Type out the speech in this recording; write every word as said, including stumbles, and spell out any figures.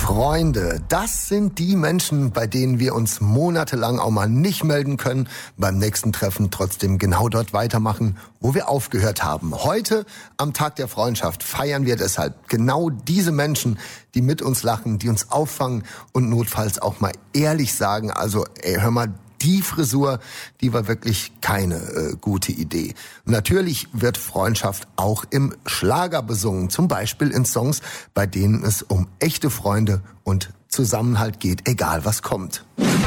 Freunde, das sind die Menschen, bei denen wir uns monatelang auch mal nicht melden können, beim nächsten Treffen trotzdem genau dort weitermachen, wo wir aufgehört haben. Heute, am Tag der Freundschaft, feiern wir deshalb genau diese Menschen, die mit uns lachen, die uns auffangen und notfalls auch mal ehrlich sagen, also ey, hör mal, die Frisur, die war wirklich keine äh, gute Idee. Natürlich wird Freundschaft auch im Schlager besungen, zum Beispiel in Songs, bei denen es um echte Freunde und Zusammenhalt geht, egal was kommt.